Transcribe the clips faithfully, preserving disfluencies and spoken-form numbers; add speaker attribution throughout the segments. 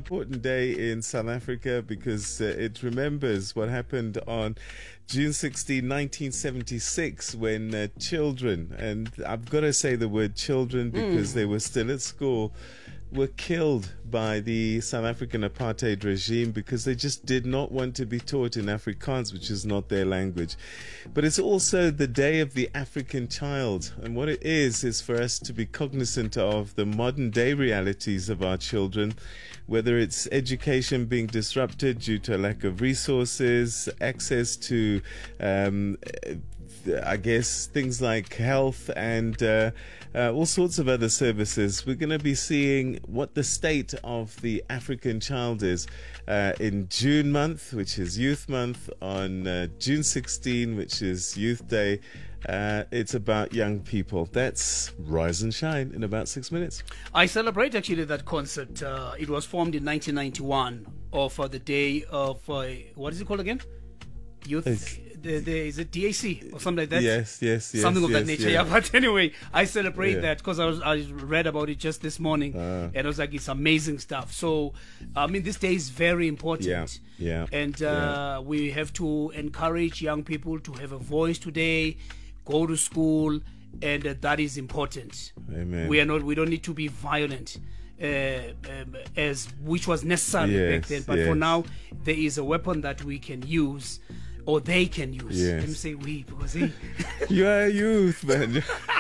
Speaker 1: important day in South Africa because uh, it remembers what happened on June sixteenth, nineteen seventy-six, when uh, children, and I've got to say the word children because mm. they were still at school, were killed by the South African apartheid regime because they just did not want to be taught in Afrikaans, which is not their language. But it's also the Day of the African Child, and what it is is for us to be cognizant of the modern day realities of our children, whether it's education being disrupted due to a lack of resources, access to um, I guess things like health and uh, uh, all sorts of other services. We're going to be seeing what the state of the African child is uh, in June month, which is Youth Month, on uh, June sixteenth, which is Youth Day. Uh, it's about young people. That's Rise and Shine in about six minutes.
Speaker 2: I celebrate actually that concept. Uh, it was formed in nineteen ninety-one of uh, the day of, uh, what is it called again? Youth... It's- The, the, is it D A C or something like that?
Speaker 1: Yes, yes, yes.
Speaker 2: Something of
Speaker 1: yes,
Speaker 2: that nature.
Speaker 1: yeah.
Speaker 2: Yeah, but anyway, I celebrate
Speaker 1: yeah.
Speaker 2: that because I was I read about it just this morning,
Speaker 1: uh, and
Speaker 2: I was like, it's amazing stuff. So, I mean, this day is very important.
Speaker 1: Yeah, yeah.
Speaker 2: And uh,
Speaker 1: yeah.
Speaker 2: we have to encourage young people to have a voice today, go to school, and uh, that is important.
Speaker 1: Amen.
Speaker 2: We are not. We don't need to be violent. Uh, um, as which was necessary
Speaker 1: yes,
Speaker 2: back then, but
Speaker 1: yes.
Speaker 2: for now, there is a weapon that we can use. Or they can use.
Speaker 1: Yes.
Speaker 2: Let me say we, because he...
Speaker 1: You are a youth, man.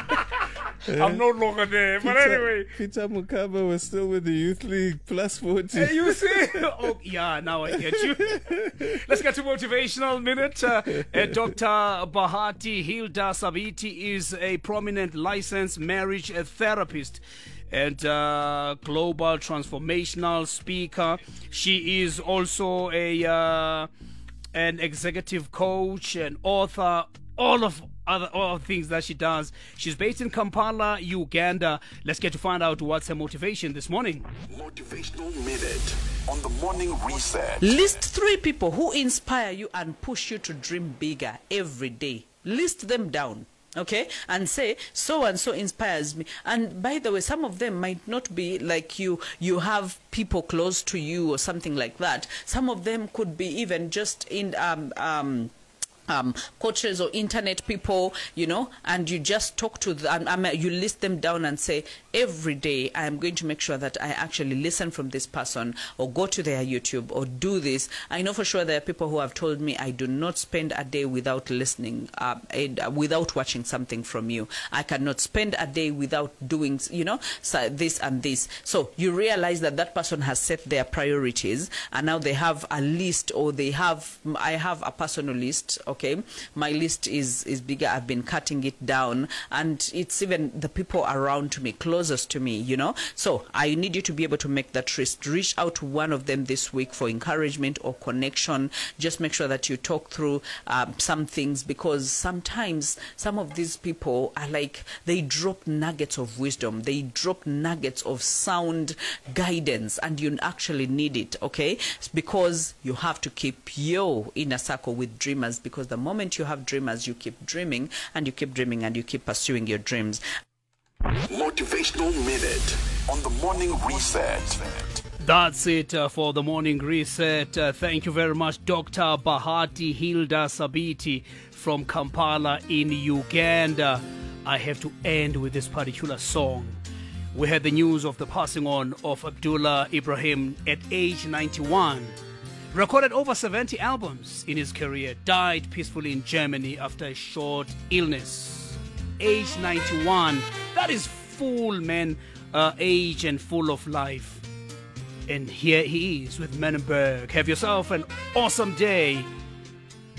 Speaker 2: I'm no longer there, but
Speaker 1: Peter,
Speaker 2: anyway.
Speaker 1: Peter Mukaba was still with the Youth League plus forty.
Speaker 2: Hey, you see? Oh, yeah, now I get you. Let's get to Motivational Minute. Uh, uh, Doctor Bahati Hilda Sabiti is a prominent licensed marriage therapist and uh, global transformational speaker. She is also a... Uh, an executive coach, an author, all of other all things that she does. She's based in Kampala, Uganda. Let's get to find out what's her motivation this morning.
Speaker 3: Motivational Minute on the Morning Reset.
Speaker 4: List three people who inspire you and push you to dream bigger every day. List them down. Okay, and say so and so inspires me. And by the way, some of them might not be like you you have people close to you or something like that. Some of them could be even just in um um Um, coaches or internet people, you know, and you just talk to them, um, you list them down and say, every day I am going to make sure that I actually listen from this person or go to their YouTube or do this. I know for sure there are people who have told me I do not spend a day without listening, uh, and, uh, without watching something from you. I cannot spend a day without doing, you know, so this and this. So you realize that that person has set their priorities and now they have a list, or they have, I have a personal list. Okay, my list is is bigger. I've been cutting it down, and it's even the people around me, closest to me, you know. So I need you to be able to make that list. Reach out to one of them this week for encouragement or connection. Just make sure that you talk through um, some things, because sometimes some of these people are like, they drop nuggets of wisdom, they drop nuggets of sound guidance, and you actually need it. Okay, it's because you have to keep your inner circle with dreamers, because the moment you have dreamers, you keep dreaming and you keep dreaming and you keep pursuing your dreams.
Speaker 3: Motivational Minute on the Morning Reset.
Speaker 2: That's it uh, for the Morning Reset. Uh, thank you very much, Doctor Bahati Hilda Sabiti from Kampala in Uganda. I have to end with this particular song. We had the news of the passing on of Abdullah Ibrahim at age ninety-one. Recorded over seventy albums in his career, died peacefully in Germany after a short illness. Age ninety-one, that is full, man, uh, age and full of life. And here he is with Menenberg. Have yourself an awesome day.